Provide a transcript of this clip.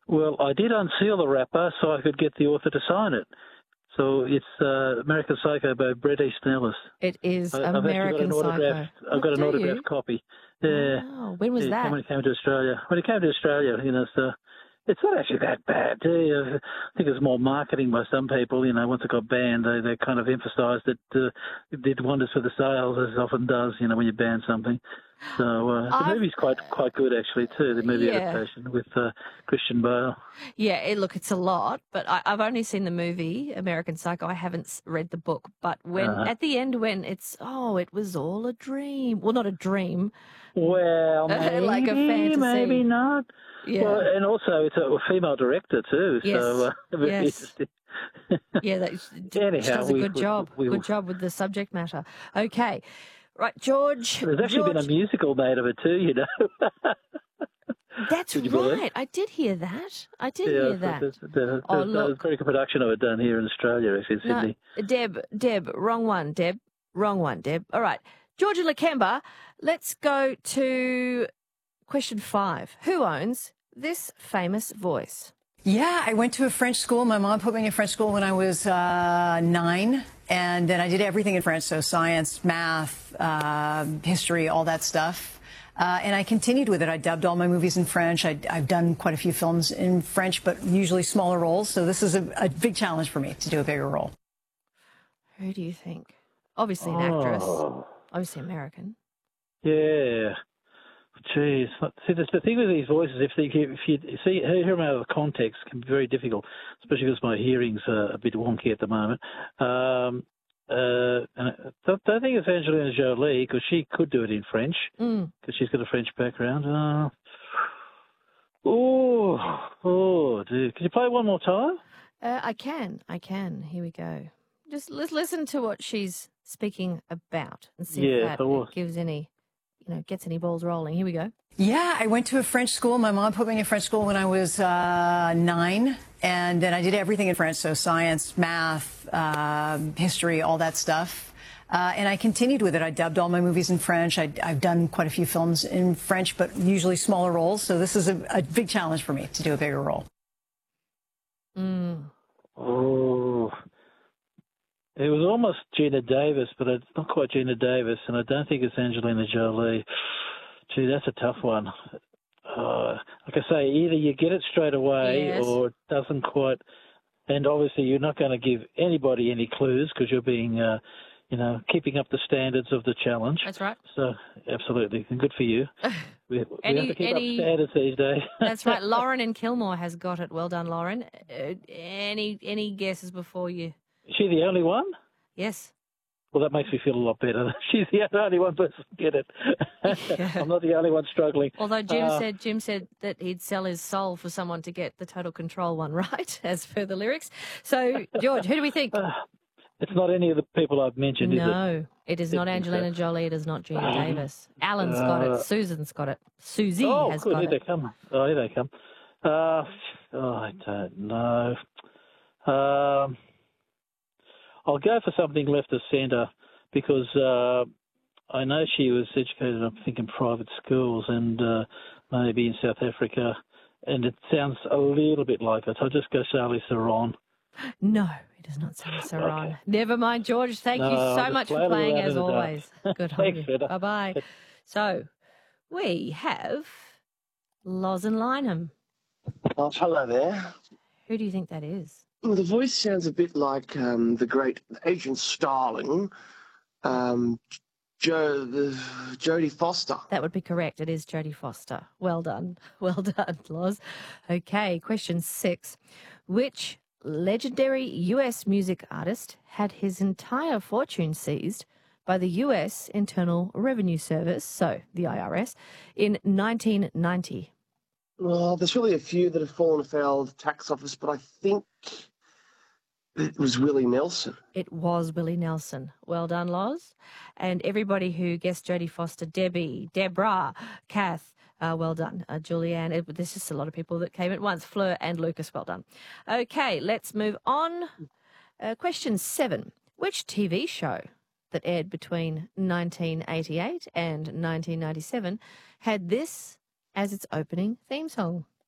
Well, I did unseal the wrapper so I could get the author to sign it. So it's American Psycho by Bret Easton Ellis. It is I've American actually got an Psycho. I've got an autographed copy. Yeah. Wow. When was that? When it came to Australia. When it came to Australia, so it's not actually that bad. I think it's more marketing by some people. Once it got banned, they kind of emphasised that it did wonders for the sales, as it often does, when you ban something. So the movie's quite good, actually, too, the movie adaptation with Christian Bale. Yeah, look, it's a lot, but I've only seen the movie, American Psycho. I haven't read the book. But at the end, when it's, it was all a dream. Well, not a dream. Well, maybe, like a fantasy. Maybe not. Yeah. Well, and also it's a female director too, yes. so yes. interesting. Yeah, she does a good job. Good job with the subject matter. Okay. Right, George. There's actually been a musical made of it too, That's right. I did hear that. Hear that. There's a very good production of it done here in Australia, actually, in Sydney. Deb, wrong one, Deb. Wrong one, Deb. All right. Georgia Lakemba, let's go to question 5. Who owns this famous voice? Yeah, I went to a French school. My mom put me in a French school when I was 9, and then I did everything in French, so science, math, history, all that stuff. And I continued with it. I dubbed all my movies in French. I've done quite a few films in French, but usually smaller roles, so this is a big challenge for me to do a bigger role. Who do you think? Obviously an actress. Obviously American. Yeah. Jeez. See, the thing with these voices, if you hear them out of context, it can be very difficult, especially because my hearing's a bit wonky at the moment. And I don't think it's Angelina Jolie, because she could do it in French, because she's got a French background. Dude. Can you play one more time? I can. Here we go. Just listen to what she's speaking about and see if that gives any, gets any balls rolling. Here we go. Yeah, I went to a French school. My mom put me in a French school when I was 9, and then I did everything in French, so science, math, history, all that stuff. And I continued with it. I dubbed all my movies in French. I've done quite a few films in French, but usually smaller roles, so this is a big challenge for me to do a bigger role. It was almost Gina Davis, but it's not quite Gina Davis, and I don't think it's Angelina Jolie. Gee, that's a tough one. Like I say, either you get it straight away or it doesn't quite. And obviously you're not going to give anybody any clues because you're being, keeping up the standards of the challenge. That's right. So, absolutely. And good for you. We have to keep up standards these days. That's right. Lauren in Kilmore has got it. Well done, Lauren. Any guesses before you? Is she the only one? Yes. Well, that makes me feel a lot better. She's the only one person to get it. Yeah. I'm not the only one struggling. Although Jim said that he'd sell his soul for someone to get the Total Control one right, as per the lyrics. So, George, who do we think? It's not any of the people I've mentioned, is it? No, it is not Angelina Jolie. It is not Gina Davis. Alan's got it. Susan's got it. Susie has got it. Here they come. Oh, here they come. I don't know. I'll go for something left of centre because I know she was educated, I think, in private schools and maybe in South Africa, and it sounds a little bit like it. I'll just go Charlize Theron. No, it does not sound Theron. Okay. Never mind, George. Thank you so much for playing, as always. Good on you. Bye-bye. So, we have Loz and Lynham. Oh, hello there. Who do you think that is? Well, the voice sounds a bit like the great Agent Starling, Jodie Foster. That would be correct. It is Jodie Foster. Well done. Well done, Loz. Okay, question 6. Which legendary US music artist had his entire fortune seized by the US Internal Revenue Service, so the IRS, in 1990? Well, there's really a few that have fallen afoul of the tax office, but I think it was Willie Nelson. It was Willie Nelson. Well done, Loz. And everybody who guessed Jodie Foster, Debbie, Deborah, Kath, well done. Julianne, there's just a lot of people that came at once. Fleur and Lucas, well done. Okay, let's move on. Question 7. Which TV show that aired between 1988 and 1997 had this as its opening theme song?